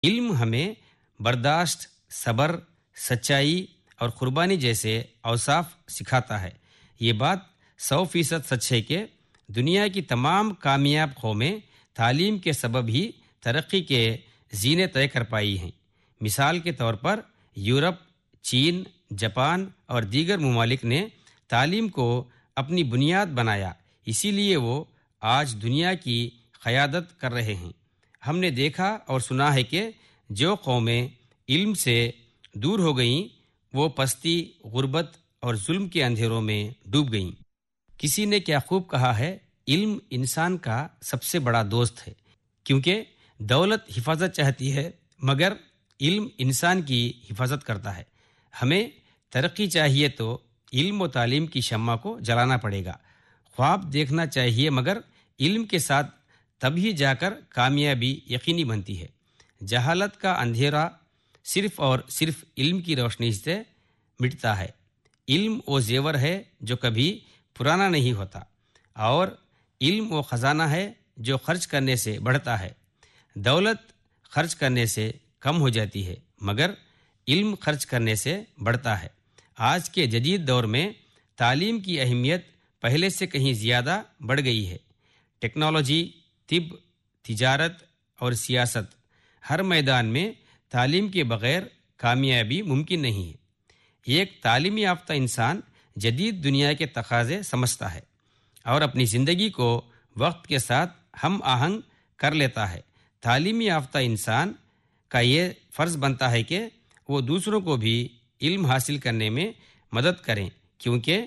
علم ہمیں برداشت، صبر، سچائی اور قربانی جیسے اوصاف سکھاتا ہے۔ یہ بات 100% سچ ہے کہ دنیا کی تمام کامیاب قومیں تعلیم کے سبب ہی ترقی کے زینے طے کر پائی ہیں۔ مثال کے طور پر یورپ، چین، جاپان اور دیگر ممالک نے تعلیم کو اپنی بنیاد بنایا، اسی لیے وہ آج دنیا کی قیادت کر رہے ہیں۔ ہم نے دیکھا اور سنا ہے کہ جو قومیں علم سے دور ہو گئیں وہ پستی، غربت اور ظلم کے اندھیروں میں ڈوب گئیں۔ کسی نے کیا خوب کہا ہے، علم انسان کا سب سے بڑا دوست ہے، کیونکہ دولت حفاظت چاہتی ہے مگر علم انسان کی حفاظت کرتا ہے۔ ہمیں ترقی چاہیے تو علم و تعلیم کی شمع کو جلانا پڑے گا۔ خواب دیکھنا چاہیے مگر علم کے ساتھ، تبھی جا کر کامیابی یقینی بنتی ہے۔ جہالت کا اندھیرا صرف اور صرف علم کی روشنی سے مٹتا ہے۔ علم وہ زیور ہے جو کبھی پرانا نہیں ہوتا، اور علم وہ خزانہ ہے جو خرچ کرنے سے بڑھتا ہے۔ دولت خرچ کرنے سے کم ہو جاتی ہے مگر علم خرچ کرنے سے بڑھتا ہے۔ آج کے جدید دور میں تعلیم کی اہمیت پہلے سے کہیں زیادہ بڑھ گئی ہے۔ ٹیکنالوجی، طب، تجارت اور سیاست، ہر میدان میں تعلیم کے بغیر کامیابی ممکن نہیں ہے۔ ایک تعلیم یافتہ انسان جدید دنیا کے تقاضے سمجھتا ہے اور اپنی زندگی کو وقت کے ساتھ ہم آہنگ کر لیتا ہے۔ تعلیم یافتہ انسان کا یہ فرض بنتا ہے کہ وہ دوسروں کو بھی علم حاصل کرنے میں مدد کریں، کیونکہ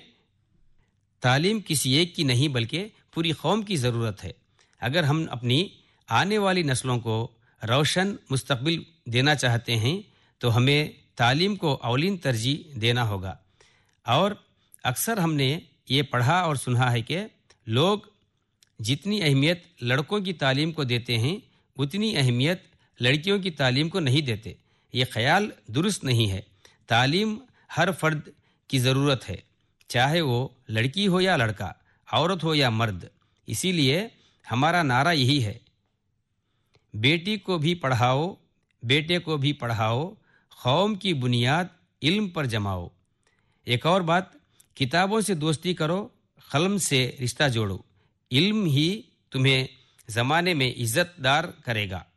تعلیم کسی ایک کی نہیں بلکہ پوری قوم کی ضرورت ہے۔ اگر ہم اپنی آنے والی نسلوں کو روشن مستقبل دینا چاہتے ہیں تو ہمیں تعلیم کو اولین ترجیح دینا ہوگا۔ اور اکثر ہم نے یہ پڑھا اور سنا ہے کہ لوگ جتنی اہمیت لڑکوں کی تعلیم کو دیتے ہیں اتنی اہمیت لڑکیوں کی تعلیم کو نہیں دیتے۔ یہ خیال درست نہیں ہے۔ تعلیم ہر فرد کی ضرورت ہے، چاہے وہ لڑکی ہو یا لڑکا، عورت ہو یا مرد۔ اسی لیے ہمارا نعرہ یہی ہے، بیٹی کو بھی پڑھاؤ، بیٹے کو بھی پڑھاؤ، قوم کی بنیاد علم پر جماؤ۔ ایک اور بات، کتابوں سے دوستی کرو، قلم سے رشتہ جوڑو۔ علم ہی تمہیں زمانے میں عزت دار کرے گا۔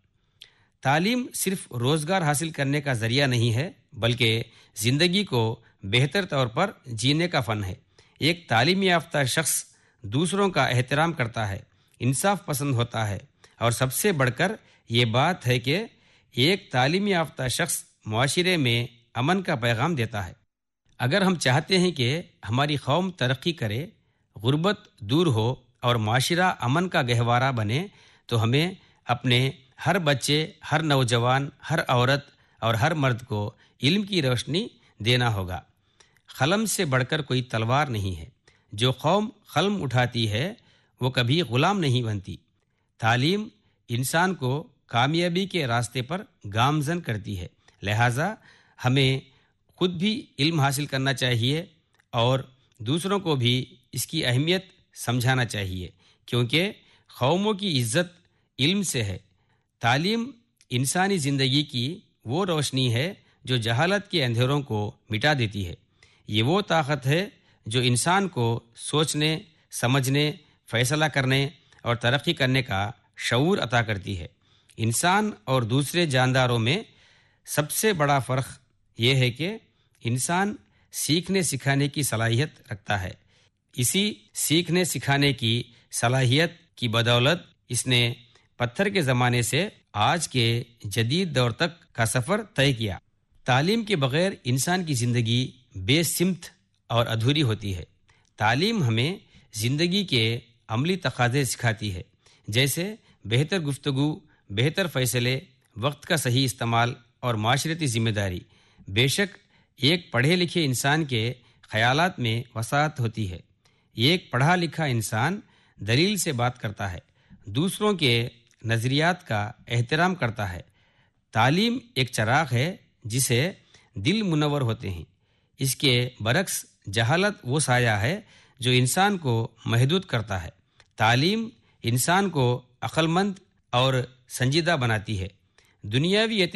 تعلیم صرف روزگار حاصل کرنے کا ذریعہ نہیں ہے بلکہ زندگی کو بہتر طور پر جینے کا فن ہے۔ ایک تعلیم یافتہ شخص دوسروں کا احترام کرتا ہے، انصاف پسند ہوتا ہے، اور سب سے بڑھ کر یہ بات ہے کہ ایک تعلیم یافتہ شخص معاشرے میں امن کا پیغام دیتا ہے۔ اگر ہم چاہتے ہیں کہ ہماری قوم ترقی کرے، غربت دور ہو اور معاشرہ امن کا گہوارہ بنے تو ہمیں اپنے ہر بچے، ہر نوجوان، ہر عورت اور ہر مرد کو علم کی روشنی دینا ہوگا۔ قلم سے بڑھ کر کوئی تلوار نہیں ہے۔ جو قوم قلم اٹھاتی ہے وہ کبھی غلام نہیں بنتی۔ تعلیم انسان کو کامیابی کے راستے پر گامزن کرتی ہے، لہٰذا ہمیں خود بھی علم حاصل کرنا چاہیے اور دوسروں کو بھی اس کی اہمیت سمجھانا چاہیے، کیونکہ قوموں کی عزت علم سے ہے۔ تعلیم انسانی زندگی کی وہ روشنی ہے جو جہالت کے اندھیروں کو مٹا دیتی ہے۔ یہ وہ طاقت ہے جو انسان کو سوچنے، سمجھنے، فیصلہ کرنے اور ترقی کرنے کا شعور عطا کرتی ہے۔ انسان اور دوسرے جانداروں میں سب سے بڑا فرق یہ ہے کہ انسان سیکھنے سکھانے کی صلاحیت رکھتا ہے۔ اسی سیکھنے سکھانے کی صلاحیت کی بدولت اس نے پتھر کے زمانے سے آج کے جدید دور تک کا سفر طے کیا۔ تعلیم کے بغیر انسان کی زندگی بے سمت اور ادھوری ہوتی ہے۔ تعلیم ہمیں زندگی کے عملی تقاضے سکھاتی ہے، جیسے بہتر گفتگو، بہتر فیصلے، وقت کا صحیح استعمال اور معاشرتی ذمہ داری۔ بے شک ایک پڑھے لکھے انسان کے خیالات میں وسعت ہوتی ہے۔ ایک پڑھا لکھا انسان دلیل سے بات کرتا ہے، دوسروں کے نظریات کا احترام کرتا ہے۔ تعلیم ایک چراغ ہے جسے دل منور ہوتے ہیں۔ اس کے برعکس جہالت وہ سایہ ہے جو انسان کو محدود کرتا ہے۔ تعلیم انسان کو عقل مند اور سنجیدہ بناتی ہے۔ دنیاوی